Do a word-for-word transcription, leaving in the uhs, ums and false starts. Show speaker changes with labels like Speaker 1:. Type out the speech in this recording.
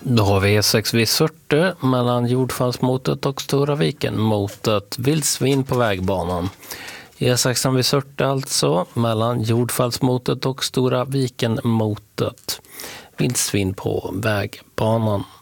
Speaker 1: Då har vi E sex vid Surte mellan Jordfallsmotet och Stora Viken mot ett vildsvin på vägbanan. E sex vid Surte alltså mellan Jordfallsmotet och Stora Viken mot ett vildsvin på vägbanan.